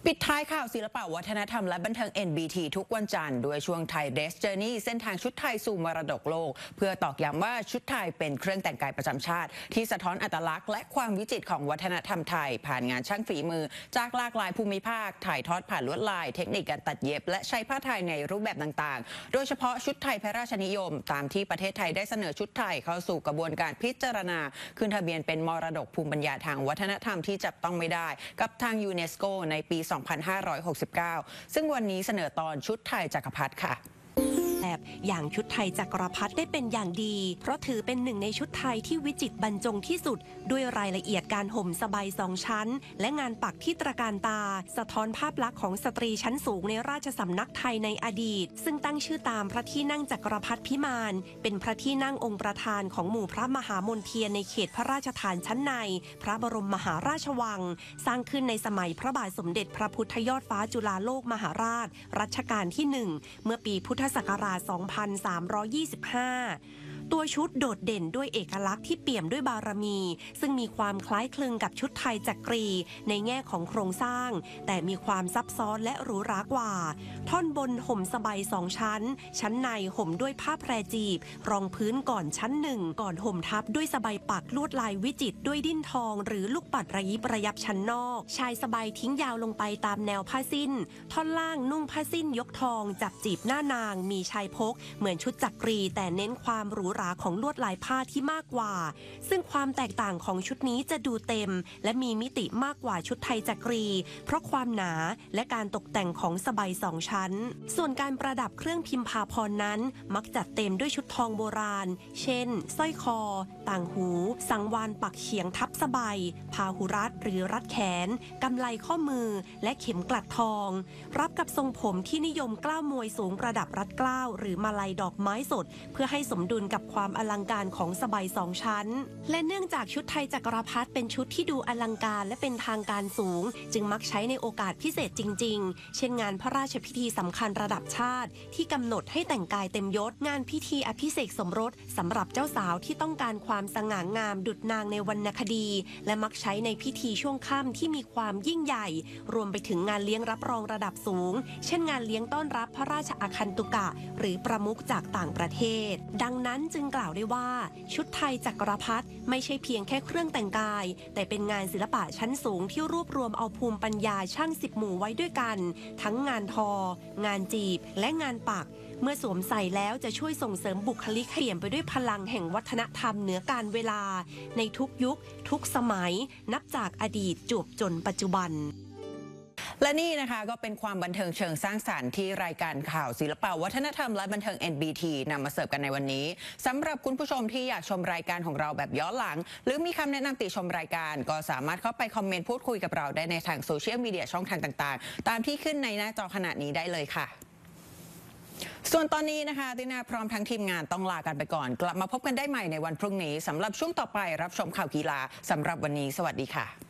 ปิดท้ายข่าวศิลปะวัฒนธรรมและบันเทิง NBT ทุกวันจันทร์ด้วยช่วงไทยเดสเจอร์นี่เส้นทางชุดไทยสู่มรดกโลกเพื่อตอกย้ำว่าชุดไทยเป็นเครื่องแต่งกายประจำชาติที่สะท้อนอัตลักษณ์และความวิจิตรของวัฒนธรรมไทยผ่านงานช่างฝีมือจากหลากหลายภูมิภาคถ่ายทอดผ่านลวดลายเทคนิคการตัดเย็บและใช้ผ้าไทยในรูปแบบต่างๆโดยเฉพาะชุดไทยพระราชนิยมตามที่ประเทศไทยได้เสนอชุดไทยเข้าสู่กระบวนการพิจารณาขึ้นทะเบียนเป็นมรดกภูมิปัญญาทางวัฒนธรรมที่จับต้องไม่ได้กับทางยูเนสโกในปี 2569 ซึ่งวันนี้เสนอตอนชุดไทยจักรพรรดิค่ะอย่างชุดไทยจักรพรรดิได้เป็นอย่างดีเพราะถือเป็นหนึ่งในชุดไทยที่วิจิตรบรรจงที่สุดด้วยรายละเอียดการห่มสบายสองชั้นและงานปักที่ตระการตาสะท้อนภาพลักษณ์ของสตรีชั้นสูงในราชสำนักไทยในอดีตซึ่งตั้งชื่อตามพระที่นั่งจักรพรรดิพิมานเป็นพระที่นั่งองค์ประธานของหมู่พระมหามนเทียนในเขตพระราชฐานชั้นในพระบรมมหาราชวังสร้างขึ้นในสมัยพระบาทสมเด็จพระพุทธยอดฟ้าจุฬาโลกมหาราชรัชกาลที่ 1เมื่อปีพุทธศักราช 2325 ตัวชุดโดดเด่นด้วยเอกลักษณ์ที่เปี่ยมด้วยบารมีซึ่งมีความคล้ายคลึงกับชุดไทยจักรีในแง่ของโครงสร้างแต่มีความซับซ้อนและหรูหรากว่าท่อนบนห่มสบายสองชั้นชั้นในห่มด้วยผ้าแพรจีบรองพื้นก่อนชั้นหนึ่งก่อนห่มทับด้วยสบายปักลวดลายวิจิตรด้วยดิ้นทองหรือลูกปัดระยิบระยับชั้นนอกชายสบายทิ้งยาวลงไปตามแนวผ้าสิ้นท่อนล่างนุ่งผ้าสิ้นยกทองจับจีบหน้านางมีชายพกเหมือนชุดจักรีแต่เน้นความหรูหราของลวดลายผ้าที่มากกว่าซึ่งความแตกต่างของชุดนี้จะดูเต็มและมีมิติมากกว่าชุดไทยจักรีเพราะความหนาและการตกแต่งของสบายสองชั้นส่วนการประดับเครื่องพิมพาภรณ์นั้นมักจัดเต็มด้วยชุดทองโบราณเช่นสร้อยคอต่างหูสังวาลปักเฉียงทับสบายพาหุรัตหรือรัดแขนกำไลข้อมือและเข็มกลัดทองรับกับทรงผมที่นิยมกล้าวมวยสูงประดับรัดเกล้าหรือมาลัยดอกไม้สดเพื่อให้สมดุลกับความอลังการของสบายสองชั้นและเนื่องจากชุดไทยจักรพรรดิเป็นชุดที่ดูอลังการและเป็นทางการสูงจึงมักใช้ในโอกาสพิเศษจริงๆเช่นงานพระราชพิธีสำคัญระดับชาติที่กำหนดให้แต่งกายเต็มยศงานพิธีอภิเษกสมรสสำหรับเจ้าสาวที่ต้องการความสง่างามดุจนางในวรรณคดีและมักใช้ในพิธีช่วงค่ำที่มีความยิ่งใหญ่รวมไปถึงงานเลี้ยงรับรองระดับสูงเช่นงานเลี้ยงต้อนรับพระราชอาคันตุกะหรือประมุขจากต่างประเทศดังนั้นจึงกล่าวได้ว่าชุดไทยจักรพรรดิไม่ใช่เพียงแค่เครื่องแต่งกายแต่เป็นงานศิลปะชั้นสูงที่รวบรวมเอาภูมิปัญญาช่าง10 หมู่ไว้ด้วยกันทั้งงานทองานจีบและงานปักเมื่อสวมใส่แล้วจะช่วยส่งเสริมบุคลิกให้เปี่ยมไปด้วยพลังแห่งวัฒนธรรมเหนือการเวลาในทุกยุคทุกสมัยนับจากอดีตจวบจนปัจจุบันและนี่นะคะก็เป็นความบันเทิงเชิงสร้างสรรค์ที่รายการข่าวศิลปะวัฒนธรรมและบันเทิง NBT นำมาเสิร์ฟกันในวันนี้สำหรับคุณผู้ชมที่อยากชมรายการของเราแบบย้อนหลังหรือมีคำแนะนำติชมรายการก็สามารถเข้าไปคอมเมนต์พูดคุยกับเราได้ในทางโซเชียลมีเดียช่องทางต่างๆตามที่ขึ้นในหน้าจอขณะนี้ได้เลยค่ะส่วนตอนนี้นะคะตินาพร้อมทั้งทีมงานต้องลากันไปก่อนกลับมาพบกันได้ใหม่ในวันพรุ่งนี้สำหรับช่วงต่อไปรับชมข่าวกีฬาสำหรับวันนี้สวัสดีค่ะ